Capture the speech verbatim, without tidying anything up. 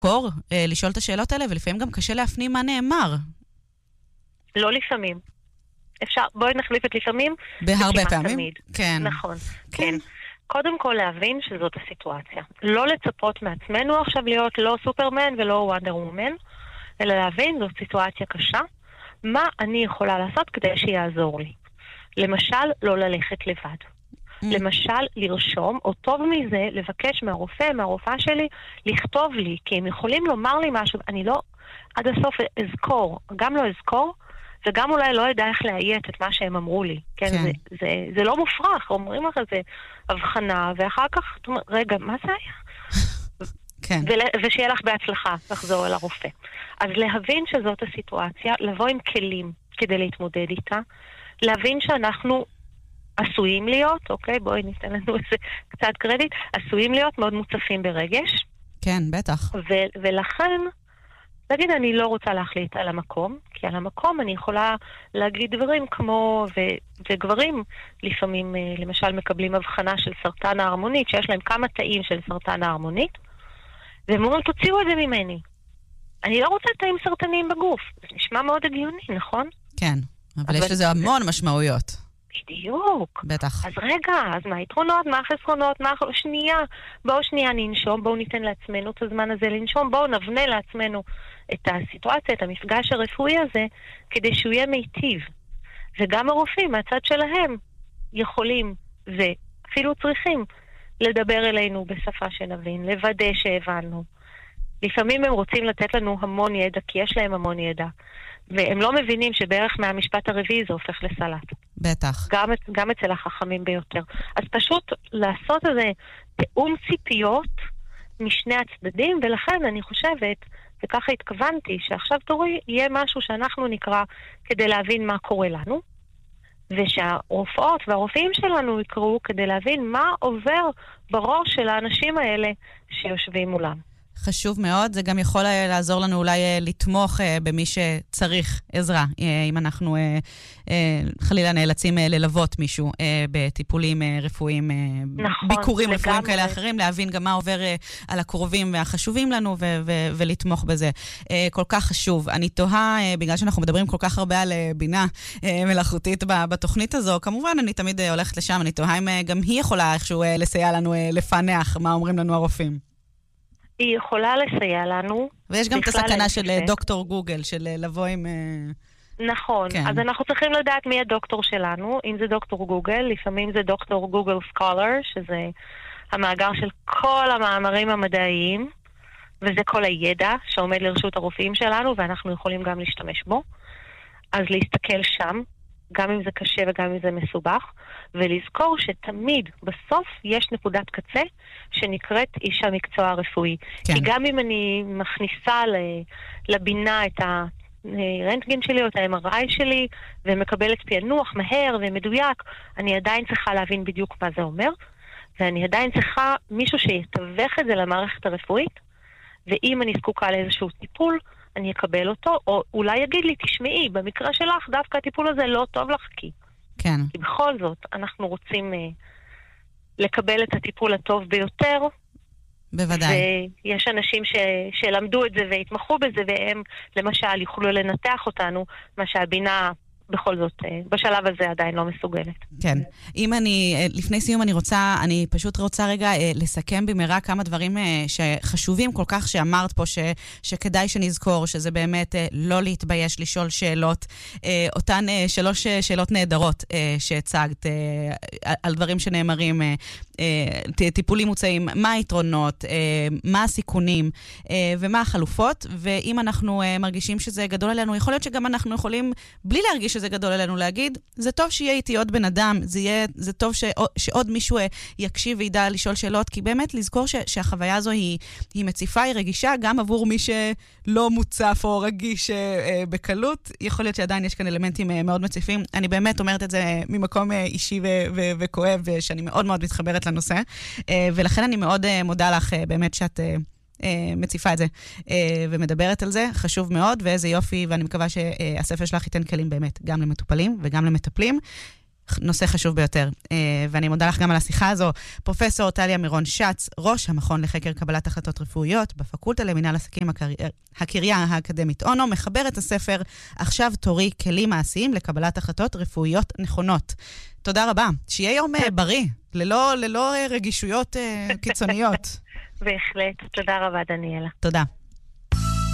קור, לשאול את השאלות האלה, ולפעמים גם קשה להפנים מה נאמר. לא לפעמים. אפשר, בואי נחליף את לפעמים. בהרבה פעמים. תמיד. כן. נכון, כן. כן. קודם כל להבין שזאת הסיטואציה. לא לצפות מעצמנו עכשיו להיות לא סופרמן ולא וונדר וומן, אלא להבין זאת סיטואציה קשה. מה אני יכולה לעשות כדי שיעזור לי? למשל, לא ללכת לבד. Mm. למשל, לרשום, או טוב מזה, לבקש מהרופא, מהרופאה שלי, לכתוב לי, כי הם יכולים לומר לי משהו, אני לא עד הסוף אזכור, גם לא אזכור, וגם אולי לא ידע איך להיית את מה שהם אמרו לי. כן, כן. זה, זה, זה לא מופרך, אומרים לך, זה הבחנה, ואחר כך, רגע, מה זה היה? כן. ול, ושיהיה לך בהצלחה לחזור אל הרופא. אז להבין שזאת הסיטואציה, לבוא עם כלים כדי להתמודד איתה, להבין שאנחנו עשויים להיות, אוקיי, בואי ניתן לנו איזה קצת קרדיט, עשויים להיות מאוד מוצפים ברגש. כן, בטח. ו- ולכן, להגיד, אני לא רוצה להחליט על המקום, כי על המקום אני יכולה להגיד דברים כמו, ו- וגברים לפעמים, למשל, מקבלים הבחנה של סרטן ההרמונית, שיש להם כמה תאים של סרטן ההרמונית, והם אומרים, תוציאו את זה ממני. אני לא רוצה תאים סרטניים בגוף. זה נשמע מאוד הגיוני, נכון? כן, אבל, אבל יש לזה המון משמעויות. בדיוק. בטח. אז רגע, אז מה היתרונות, מה החסרונות, מה שנייה, בואו שנייה ננשום, בואו ניתן לעצמנו את הזמן הזה לנשום, בואו נבנה לעצמנו את הסיטואציה, את המפגש הרפואי הזה, כדי שהוא יהיה מיטיב. וגם הרופאים מהצד שלהם יכולים, ואפילו צריכים, לדבר אלינו בשפה שנבין, לוודא שהבנו. לפעמים הם רוצים לתת לנו המון ידע, כי יש להם המון ידע. והם לא מבינים שבערך מהמשפט הרביעי זה הופך לסלט. בטח. גם, גם אצל החכמים ביותר. אז פשוט לעשות איזה תאום ציפיות משני הצדדים, ולכן אני חושבת, וככה התכוונתי, שעכשיו תורי יהיה משהו שאנחנו נקרא כדי להבין מה קורה לנו, ושהרופאות והרופאים שלנו יקראו כדי להבין מה עובר בראש של האנשים האלה שיושבים מולם. חשוב מאוד, זה גם יכול לעזור לנו אולי לתמוך במי שצריך עזרה, אם אנחנו חלילה נאלצים ללוות מישהו בטיפולים רפואיים, נכון, ביקורים רפואיים כאלה אחרים, להבין גם מה עובר על הקרובים והחשובים לנו ולתמוך בזה. כל כך חשוב. אני תוהה, בגלל שאנחנו מדברים כל כך הרבה על בינה מלאכותית בתוכנית הזו, כמובן אני תמיד הולכת לשם, אני תוהה אם גם היא יכולה איכשהו לסייע לנו לפענח מה אומרים לנו הרופאים. היא יכולה לסייע לנו. ויש גם את הסכנה של דוקטור גוגל, של לבוא עם... נכון, כן. אז אנחנו צריכים לדעת מי הדוקטור שלנו, אם זה דוקטור גוגל, לפעמים זה דוקטור גוגל סקולר, שזה המאגר של כל המאמרים המדעיים, וזה כל הידע שעומד לרשות הרופאים שלנו, ואנחנו יכולים גם להשתמש בו. אז להסתכל שם, גם אם זה קשה וגם אם זה מסובך, ולזכור שתמיד בסוף יש נקודת קצה שנקראת איש המקצוע הרפואי. כן. כי גם אם אני מכניסה לבינה את הרנטגן שלי או את ה-אם אר איי שלי, ומקבלת פענוח מהר ומדויק, אני עדיין צריכה להבין בדיוק מה זה אומר, ואני עדיין צריכה מישהו שיתווך את זה למערכת הרפואית, ואם אני זקוקה לאיזשהו טיפול, אני אקבל אותו, או אולי יגיד לי, תשמעי, במקרה שלך דווקא הטיפול הזה לא טוב לך, כי, כן. כי בכל זאת אנחנו רוצים uh, לקבל את הטיפול הטוב ביותר. בוודאי. ויש אנשים ש, שלמדו את זה והתמחו בזה, והם למשל יוכלו לנתח אותנו, מה שהבינה בכל זאת, בשלב הזה עדיין לא מסוגלת. כן. אם אני, לפני סיום אני רוצה, אני פשוט רוצה רגע לסכם במהרה כמה דברים שחשובים כל כך שאמרת פה, ש, שכדאי שנזכור, שזה באמת לא להתבייש לשאול שאלות, אותן שלוש שאלות נהדרות שהצגת, על דברים שנאמרים, טיפולים מוצאים, מה היתרונות, מה הסיכונים, ומה החלופות, ואם אנחנו מרגישים שזה גדול עלינו, יכול להיות שגם אנחנו יכולים, בלי להרגיש שזה גדול עלינו, להגיד, זה טוב שיהיה איתי עוד בן אדם, זה, יהיה, זה טוב ש, שעוד מישהו יקשיב וידע לשאול שאלות, כי באמת לזכור ש, שהחוויה הזו היא, היא מציפה, היא רגישה, גם עבור מי שלא מוצף או רגיש בקלות, יכול להיות שעדיין יש כאן אלמנטים מאוד מציפים. אני באמת אומרת את זה ממקום אישי ו- ו- וכואב, שאני מאוד מאוד מתחברת לנושא, ולכן אני מאוד מודה לך באמת שאת מציפה את זה ומדברת על זה, חשוב מאוד, ואיזה יופי, ואני מקווה שהספר שלך ייתן כלים באמת, גם למטופלים וגם למטפלים. נושא חשוב ביותר. ואני מודה לך גם על השיחה הזו. פרופסור טליה מירון שץ, ראש המכון לחקר קבלת החלטות רפואיות, בפקולטה למינהל עסקים הקריה האקדמית אונו, מחבר את הספר עכשיו תורי כלים מעשיים לקבלת החלטות רפואיות נכונות. תודה רבה. שיהיה יום בריא, ללא, ללא רגישויות קיצוניות. בהחלט. תודה רבה, דניאלה. תודה.